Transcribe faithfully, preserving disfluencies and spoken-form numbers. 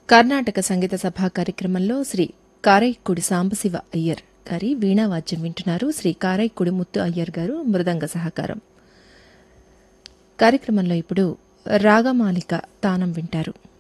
కర్ణాటక సంగీత సభా కార్యక్రమంలో శ్రీ కారైక్కుడి సాంబశివ అయ్యర్ గారి వీణావాద్యం వింటున్నారు. శ్రీ కారైక్కుడి ముత్తు అయ్యర్ గారు మృదంగ సహకారం. కార్యక్రమంలో ఇప్పుడు రాగమాలిక తానం వింటారు.